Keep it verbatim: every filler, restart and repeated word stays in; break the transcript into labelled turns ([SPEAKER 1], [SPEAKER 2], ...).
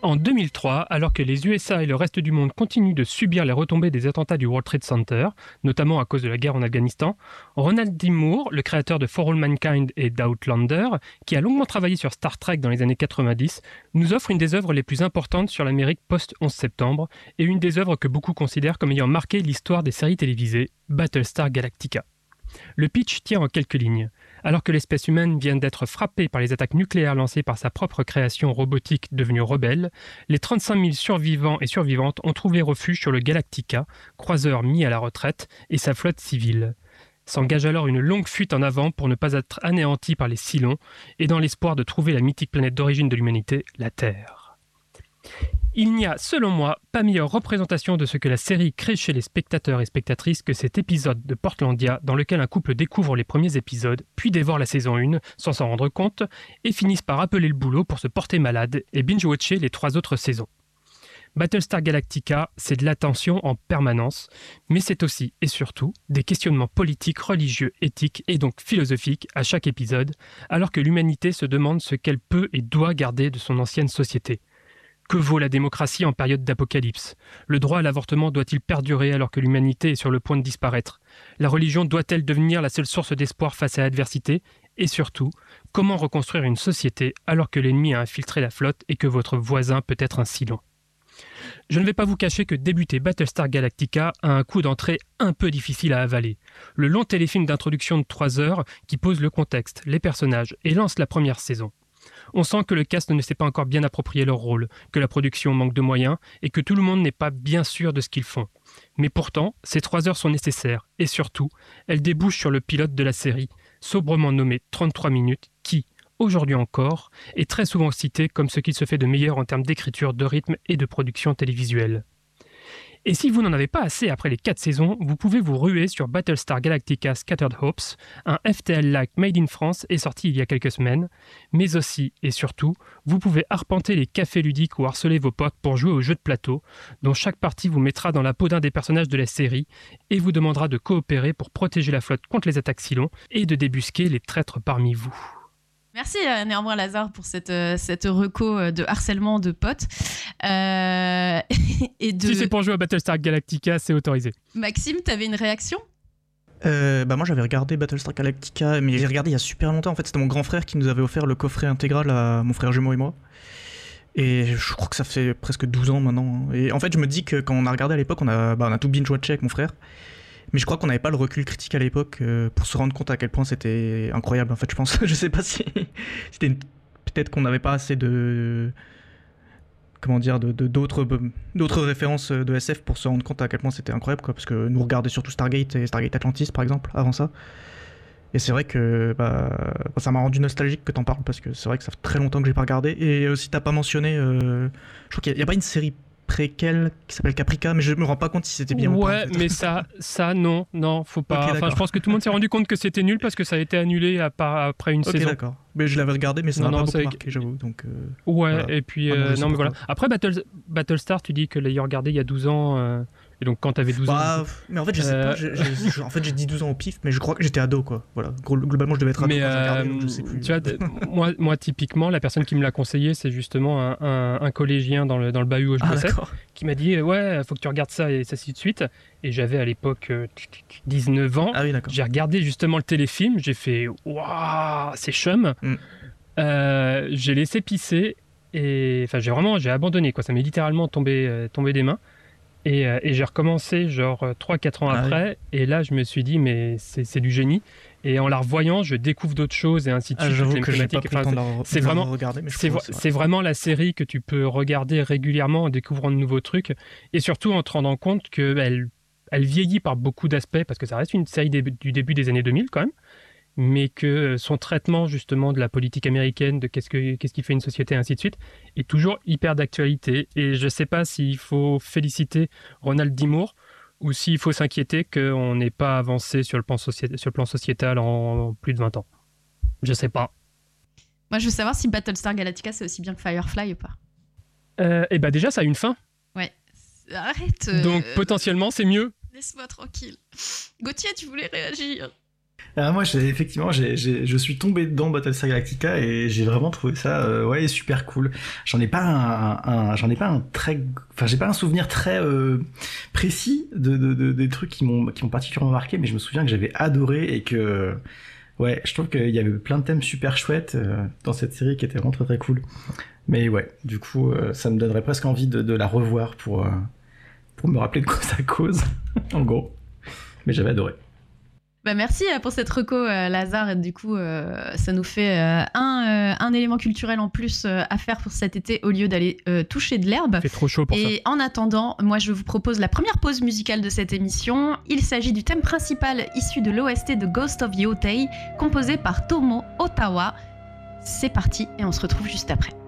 [SPEAKER 1] En deux mille trois, alors que les U S A et le reste du monde continuent de subir les retombées des attentats du World Trade Center, notamment à cause de la guerre en Afghanistan, Ronald D. Moore, le créateur de For All Mankind et d'Outlander, qui a longuement travaillé sur Star Trek dans les années quatre-vingt-dix, nous offre une des œuvres les plus importantes sur l'Amérique post-onze septembre et une des œuvres que beaucoup considèrent comme ayant marqué l'histoire des séries télévisées, Battlestar Galactica. Le pitch tient en quelques lignes. Alors que l'espèce humaine vient d'être frappée par les attaques nucléaires lancées par sa propre création robotique devenue rebelle, les trente-cinq mille survivants et survivantes ont trouvé refuge sur le Galactica, croiseur mis à la retraite, et sa flotte civile. S'engage alors une longue fuite en avant pour ne pas être anéantis par les Cylons, et dans l'espoir de trouver la mythique planète d'origine de l'humanité, la Terre. Il n'y a, selon moi, pas meilleure représentation de ce que la série crée chez les spectateurs et spectatrices que cet épisode de Portlandia dans lequel un couple découvre les premiers épisodes, puis dévore la saison un sans s'en rendre compte, et finissent par appeler le boulot pour se porter malade et binge-watcher les trois autres saisons. Battlestar Galactica, c'est de l'attention en permanence, mais c'est aussi et surtout des questionnements politiques, religieux, éthiques et donc philosophiques à chaque épisode, alors que l'humanité se demande ce qu'elle peut et doit garder de son ancienne société. Que vaut la démocratie en période d'apocalypse ? Le droit à l'avortement doit-il perdurer alors que l'humanité est sur le point de disparaître ? La religion doit-elle devenir la seule source d'espoir face à l'adversité ? Et surtout, comment reconstruire une société alors que l'ennemi a infiltré la flotte et que votre voisin peut être un Cylon ? Je ne vais pas vous cacher que débuter Battlestar Galactica a un coup d'entrée un peu difficile à avaler. Le long téléfilm d'introduction de trois heures qui pose le contexte, les personnages et lance la première saison. On sent que le cast ne s'est pas encore bien approprié leur rôle, que la production manque de moyens et que tout le monde n'est pas bien sûr de ce qu'ils font. Mais pourtant, ces trois heures sont nécessaires et surtout, elles débouchent sur le pilote de la série, sobrement nommé trente-trois minutes, qui, aujourd'hui encore, est très souvent cité comme ce qui se fait de meilleur en termes d'écriture, de rythme et de production télévisuelle. Et si vous n'en avez pas assez après les quatre saisons, vous pouvez vous ruer sur Battlestar Galactica Scattered Hopes, un F T L-like made in France et sorti il y a quelques semaines, mais aussi et surtout, vous pouvez arpenter les cafés ludiques ou harceler vos potes pour jouer aux jeux de plateau, dont chaque partie vous mettra dans la peau d'un des personnages de la série et vous demandera de coopérer pour protéger la flotte contre les attaques Cylons et de débusquer les traîtres parmi vous.
[SPEAKER 2] Merci euh, néanmoins Lazare pour cette, euh, cette reco de harcèlement de potes. Euh, et de...
[SPEAKER 1] Si c'est pour jouer à Battlestar Galactica, c'est autorisé.
[SPEAKER 2] Maxime, t'avais une réaction ?
[SPEAKER 3] euh, bah moi j'avais regardé Battlestar Galactica, mais j'ai regardé il y a super longtemps. En fait, c'était mon grand frère qui nous avait offert le coffret intégral à mon frère jumeau et moi. Et je crois que ça fait presque douze ans maintenant. Et en fait, je me dis que quand on a regardé à l'époque, on a, bah, on a tout binge-watché avec mon frère. Mais je crois qu'on n'avait pas le recul critique à l'époque euh, pour se rendre compte à quel point c'était incroyable. En fait, je pense, je sais pas si c'était une... peut-être qu'on n'avait pas assez de comment dire de, de d'autres d'autres références de S F pour se rendre compte à quel point c'était incroyable, quoi. Parce que nous regardait surtout Stargate et Stargate Atlantis par exemple avant ça. Et c'est vrai que bah, ça m'a rendu nostalgique que t'en parles parce que c'est vrai que ça fait très longtemps que j'ai pas regardé. Et aussi t'as pas mentionné, euh... je crois qu'il y a, il y a pas une série préquel qui s'appelle Caprica, mais je me rends pas compte si c'était bien
[SPEAKER 1] ouais,
[SPEAKER 3] ou pas.
[SPEAKER 1] Ouais, en fait. mais ça, ça non, non, faut pas.
[SPEAKER 3] Okay,
[SPEAKER 1] enfin, je pense que tout le monde s'est rendu compte que c'était nul parce que ça a été annulé à part, après une
[SPEAKER 3] okay,
[SPEAKER 1] saison.
[SPEAKER 3] D'accord. Mais je l'avais regardé, mais ça
[SPEAKER 1] non,
[SPEAKER 3] m'a
[SPEAKER 1] non,
[SPEAKER 3] pas beaucoup
[SPEAKER 1] avec...
[SPEAKER 3] marqué, j'avoue. Donc, euh,
[SPEAKER 1] ouais,
[SPEAKER 3] voilà.
[SPEAKER 1] et puis
[SPEAKER 3] ah, non,
[SPEAKER 1] euh, non, mais voilà.
[SPEAKER 3] Quoi.
[SPEAKER 1] Après Battle... Battlestar, tu dis que l'ayant regardé il y a douze ans. Euh... Et donc quand t'avais douze
[SPEAKER 3] bah,
[SPEAKER 1] ans.
[SPEAKER 3] Mais en fait, je sais euh... pas. Je, je, en fait, j'ai dit douze ans au pif, mais je crois que j'étais ado, quoi. Voilà. Globalement, je devais être ado
[SPEAKER 1] mais
[SPEAKER 3] quand
[SPEAKER 1] euh,
[SPEAKER 3] j'ai regardé, donc je sais plus.
[SPEAKER 1] Tu vois, moi, moi, typiquement, la personne qui me l'a conseillé, c'est justement un, un, un collégien dans le, dans le bahut où je bossais, ah, qui m'a dit ouais, faut que tu regardes ça et ça ainsi de suite. Et j'avais à l'époque euh, dix-neuf ans.
[SPEAKER 3] Ah oui,
[SPEAKER 1] j'ai regardé justement le téléfilm, j'ai fait waouh, c'est chum. Mm. Euh, j'ai laissé pisser et enfin, j'ai vraiment, j'ai abandonné, quoi. Ça m'est littéralement tombé, euh, tombé des mains. Et, euh, et j'ai recommencé genre trois quatre ans ah après, oui. Et là je me suis dit mais c'est, c'est du génie. Et en la revoyant, je découvre d'autres choses et ainsi de suite.
[SPEAKER 3] Ah, j'avoue que j'ai pas pris le temps de la,
[SPEAKER 1] c'est
[SPEAKER 3] de
[SPEAKER 1] vraiment,
[SPEAKER 3] regarder, mais je
[SPEAKER 1] c'est,
[SPEAKER 3] crois,
[SPEAKER 1] c'est, c'est vraiment la série que tu peux regarder régulièrement en découvrant de nouveaux trucs et surtout en te rendant compte qu'elle elle vieillit par beaucoup d'aspects parce que ça reste une série dé- du début des années deux mille quand même. Mais que son traitement justement de la politique américaine, de qu'est-ce, que, qu'est-ce qui fait une société et ainsi de suite, est toujours hyper d'actualité. Et je ne sais pas s'il faut féliciter Ronald D. Moore ou s'il faut s'inquiéter qu'on n'ait pas avancé sur le plan, sociétal, sur le plan sociétal en plus de vingt ans. Je ne sais pas.
[SPEAKER 2] Moi, je veux savoir si Battlestar Galactica, c'est aussi bien que Firefly ou pas.
[SPEAKER 1] Euh, et bah déjà, ça a une fin.
[SPEAKER 2] Ouais. Arrête. Euh...
[SPEAKER 1] Donc potentiellement, c'est mieux.
[SPEAKER 2] Laisse-moi tranquille. Gauthier, tu voulais réagir ?
[SPEAKER 4] Alors moi, j'ai, effectivement, j'ai, j'ai, je suis tombé dedans Battlestar Galactica et j'ai vraiment trouvé ça, euh, ouais, super cool. J'en ai pas un, un, un j'en ai pas un très, enfin, j'ai pas un souvenir très euh, précis de, de, de des trucs qui m'ont, qui m'ont particulièrement marqué, mais je me souviens que j'avais adoré et que, ouais, je trouve qu'il y avait plein de thèmes super chouettes euh, dans cette série qui était vraiment très très cool. Mais ouais, du coup, euh, ça me donnerait presque envie de, de la revoir pour, euh, pour me rappeler de quoi ça cause, en gros. Mais j'avais adoré.
[SPEAKER 2] Bah merci pour cette reco, euh, Lazare. Et du coup, euh, ça nous fait euh, un, euh, un élément culturel en plus euh, à faire pour cet été au lieu d'aller euh, toucher de l'herbe.
[SPEAKER 1] Il fait trop chaud pour
[SPEAKER 2] Et
[SPEAKER 1] ça.
[SPEAKER 2] en attendant, moi je vous propose la première pause musicale de cette émission. Il s'agit du thème principal issu de l'O S T de Ghost of Yotei, composé par Tomo Otawa. C'est parti et on se retrouve juste après.